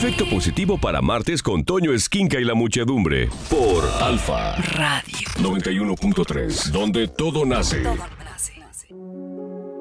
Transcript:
Efecto positivo para martes con Toño Esquinca y la muchedumbre. Por Alfa Radio 91.3, donde todo nace.